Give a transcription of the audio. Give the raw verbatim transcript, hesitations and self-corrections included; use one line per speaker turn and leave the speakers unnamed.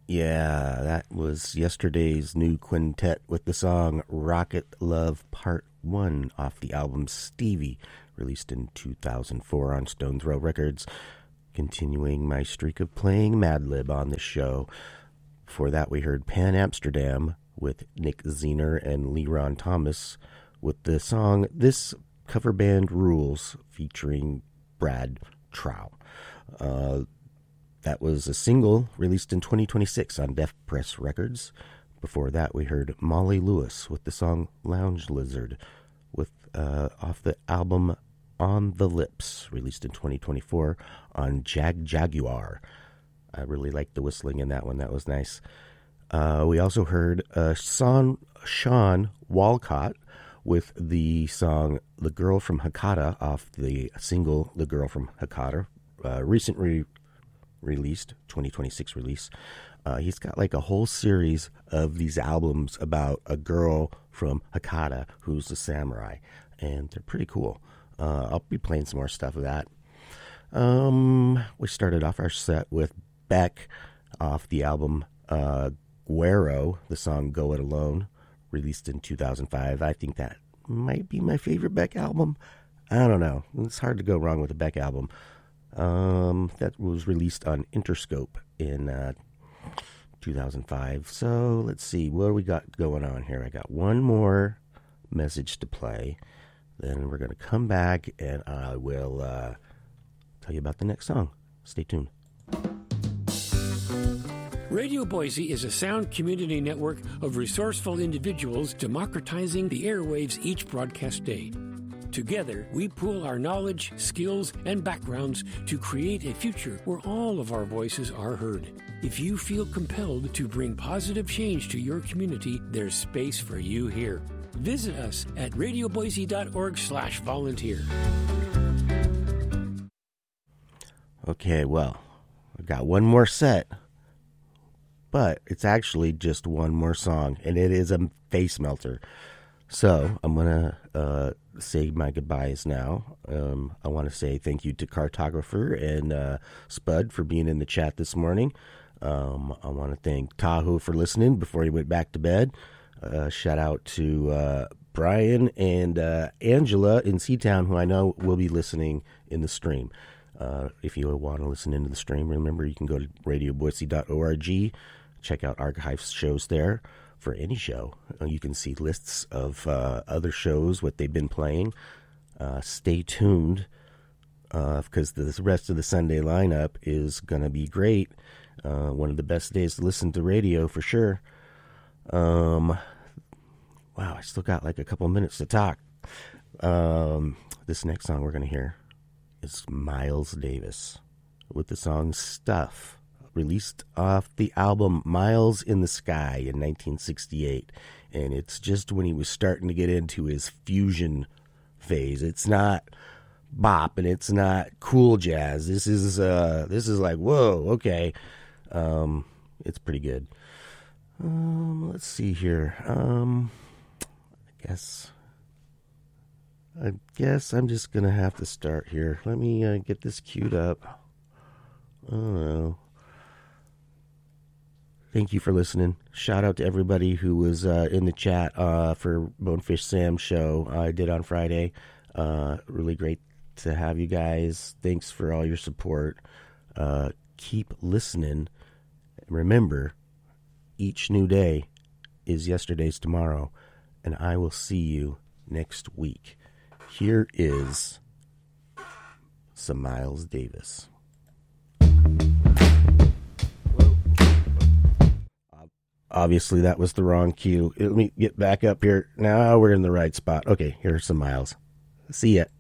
Yeah, that was yesterday's new quintet with the song Rocket Love Part one off the album Stevie, released in two thousand four on Stone Throw Records. Continuing my streak of playing Madlib on this show. Before that, we heard Pan Amsterdam with Nick Zener and Leron Thomas with the song This Cover Band Rules featuring Brad Trow. Uh, that was a single released in twenty twenty-six on Def Press Records. Before that, we heard Molly Lewis with the song Lounge Lizard with uh, off the album On the Lips, released in twenty twenty-four on Jag Jaguar. I really liked the whistling in that one. That was nice. Uh, we also heard uh, Sean, Sean Walcott with the song The Girl from Hakata off the single The Girl from Hakata, uh, recently released, twenty twenty-six release. Uh, he's got like a whole series of these albums about a girl from Hakata who's a samurai, and they're pretty cool. Uh, I'll be playing some more stuff of that. Um, we started off our set with Beck off the album uh, Guero, the song Go It Alone, released in two thousand five. I think that might be my favorite Beck album. I don't know. It's hard to go wrong with a Beck album. Um, that was released on Interscope in uh, two thousand five. So let's see. What do we got going on here? I got one more message to play. Then we're going to come back and I will uh, tell you about the next song. Stay tuned.
Radio Boise is a sound community network of resourceful individuals democratizing the airwaves each broadcast day. Together, we pool our knowledge, skills, and backgrounds to create a future where all of our voices are heard. If you feel compelled to bring positive change to your community, there's space for you here. Visit us at radioboise.org slash volunteer.
Okay, well, I've got one more set, but it's actually just one more song, and it is a face melter. So I'm going to uh, say my goodbyes now. Um, I want to say thank you to Cartographer and uh, Spud for being in the chat this morning. Um, I want to thank Tahoe for listening before he went back to bed. Uh, shout out to uh, Brian and uh, Angela in Seatown, who I know will be listening in the stream. Uh, if you want to listen into the stream, remember you can go to radio boise dot org, check out archive shows there for any show. Uh, you can see lists of uh, other shows, what they've been playing. Uh, stay tuned, because uh, the rest of the Sunday lineup is going to be great. Uh, one of the best days to listen to radio for sure. Um, wow, I still got like a couple minutes to talk. Um, this next song we're going to hear is Miles Davis with the song Stuff, released off the album Miles in the Sky in nineteen sixty-eight. And it's just when he was starting to get into his fusion phase. It's not bop and it's not cool jazz. This is, uh, this is like, whoa, okay. Um, it's pretty good. Um, let's see here. Um, I guess, I guess I'm just gonna have to start here. Let me uh, get this queued up. I don't know. Thank you for listening. Shout out to everybody who was uh, in the chat uh, for Bonefish Sam's show I did on Friday. Uh, really great to have you guys. Thanks for all your support. Uh, keep listening. Remember, each new day is yesterday's tomorrow, and I will see you next week. Here is some Miles Davis. Obviously, that was the wrong cue. Let me get back up here. Now we're in the right spot. Okay, here's some Miles. See ya.